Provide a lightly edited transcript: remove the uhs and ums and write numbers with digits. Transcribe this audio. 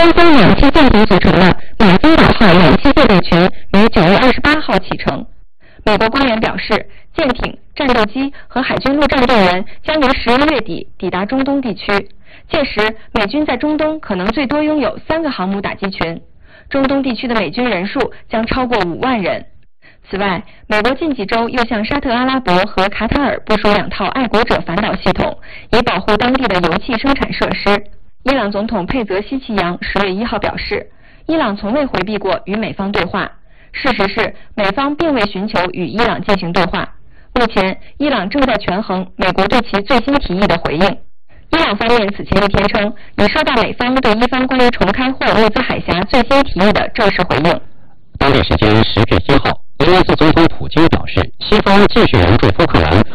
双方两栖舰艇组成的马丁岛号两栖舰队群于9月28号启程。美国官员表示，舰艇、战斗机和海军陆战队员将于11月底抵达中东地区，届时美军在中东可能最多拥有3个航母打击群，中东地区的美军人数将超过5万人。此外，美国近几周又向沙特阿拉伯和卡塔尔部署2套爱国者反导系统，以保护当地的油气生产设施。伊朗总统佩泽西奇扬10月1号表示，伊朗从未回避过与美方对话。事实是，美方并未寻求与伊朗进行对话。目前，伊朗正在权衡美国对其最新提议的回应。伊朗方面此前一天称，已收到美方对伊方关于重开霍尔木兹海峡最新提议的正式回应。 当地时间10月1号，俄罗斯总统普京表示，西方继续援助乌克兰